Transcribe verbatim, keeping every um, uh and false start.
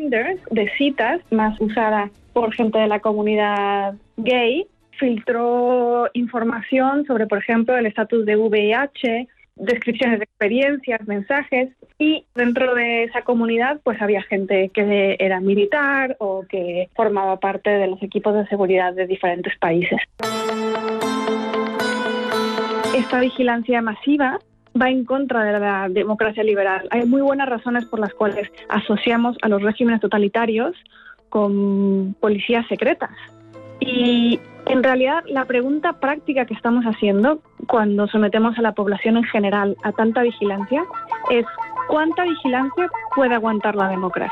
Grindr, de citas, más usada por gente de la comunidad gay, filtró información sobre, por ejemplo, el estatus de V I H, descripciones de experiencias, mensajes, y dentro de esa comunidad pues había gente que era militar o que formaba parte de los equipos de seguridad de diferentes países. Esta vigilancia masiva va en contra de la democracia liberal. Hay muy buenas razones por las cuales asociamos a los regímenes totalitarios con policías secretas. Y en realidad la pregunta práctica que estamos haciendo cuando sometemos a la población en general a tanta vigilancia es ¿cuánta vigilancia puede aguantar la democracia?